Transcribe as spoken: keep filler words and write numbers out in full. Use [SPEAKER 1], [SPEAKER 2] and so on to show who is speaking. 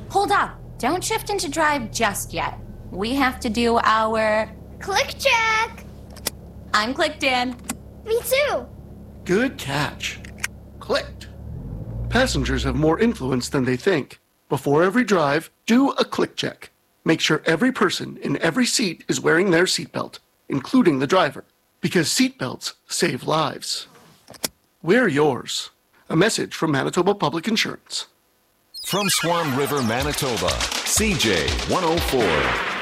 [SPEAKER 1] Hold up. Don't shift into drive just yet. We have to do our...
[SPEAKER 2] Click check!
[SPEAKER 1] I'm clicked in.
[SPEAKER 2] Me too!
[SPEAKER 3] Good catch. Clicked. Passengers have more influence than they think. Before every drive, do a click check. Make sure every person in every seat is wearing their seatbelt, including the driver, because seatbelts save lives. Wear yours. A message from Manitoba Public Insurance.
[SPEAKER 4] From Swan River, Manitoba, C J one oh four.